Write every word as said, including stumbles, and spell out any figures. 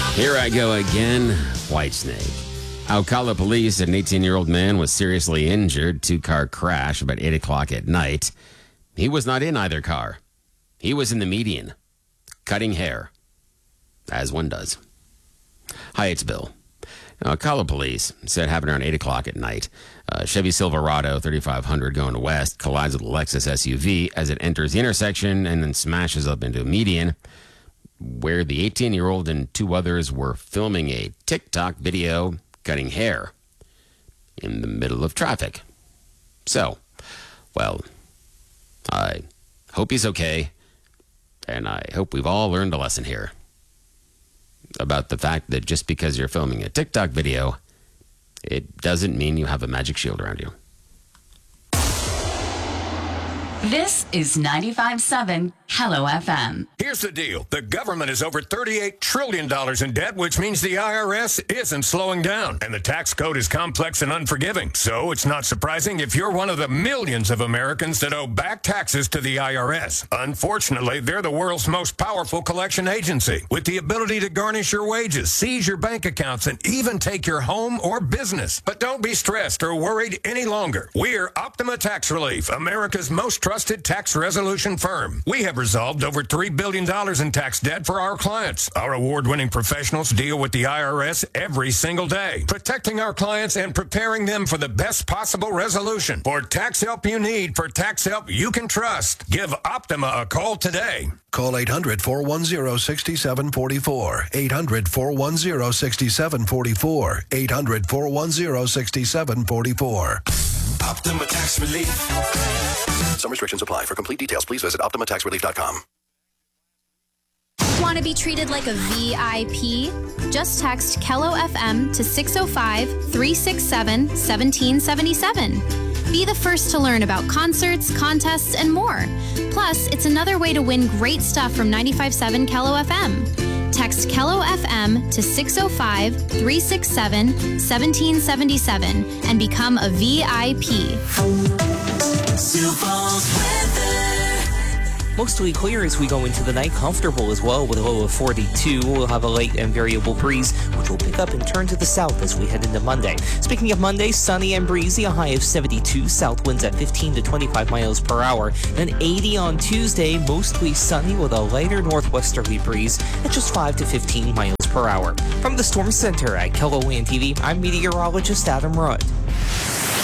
Here I go again. Whitesnake. Ocala police said an eighteen-year-old man was seriously injured. Two-car crash about eight o'clock at night. He was not in either car. He was in the median, cutting hair, as one does. Hi, it's Bill. Now, Ocala police said it happened around eight o'clock at night. Uh, Chevy Silverado thirty-five hundred going west collides with a Lexus S U V as it enters the intersection and then smashes up into a median where the eighteen-year-old and two others were filming a TikTok video cutting hair in the middle of traffic. So, well, I hope he's okay, and I hope we've all learned a lesson here about the fact that just because you're filming a TikTok video, it doesn't mean you have a magic shield around you. This is ninety-five point seven Hello F M. Here's the deal. The government is over thirty-eight trillion dollars in debt, which means the I R S isn't slowing down. And the tax code is complex and unforgiving. So it's not surprising if you're one of the millions of Americans that owe back taxes to the I R S. Unfortunately, they're the world's most powerful collection agency, with the ability to garnish your wages, seize your bank accounts, and even take your home or business. But don't be stressed or worried any longer. We're Optima Tax Relief, America's most trusted tax resolution firm. We have resolved over three billion dollars in tax debt for our clients. Our award-winning professionals deal with the I R S every single day, protecting our clients and preparing them for the best possible resolution. For tax help you need, for tax help you can trust, give Optima a call today. Call eight hundred, four one zero, six seven four four. eight hundred, four one zero, six seven four four. eight hundred, four one zero, six seven four four. Optima Tax Relief. Some restrictions apply. For complete details, please visit optima tax relief dot com. Want to be treated like a V I P? Just text Kello F M to six oh five, three six seven, one seven seven seven. Be the first to learn about concerts, contests, and more. Plus, it's another way to win great stuff from ninety-five point seven Kello F M. Text Kello F M to six oh five, three six seven, one seven seven seven and become a V I P. Sioux Falls weather. Mostly clear as we go into the night, comfortable as well with a low of forty-two. We'll have a light and variable breeze, which will pick up and turn to the south as we head into Monday. Speaking of Monday, sunny and breezy, a high of seventy-two, south winds at fifteen to twenty-five miles per hour. Then eighty on Tuesday, mostly sunny with a lighter northwesterly breeze at just five to fifteen miles per hour. From the Storm Center at KELOWAN T V, I'm meteorologist Adam Rudd.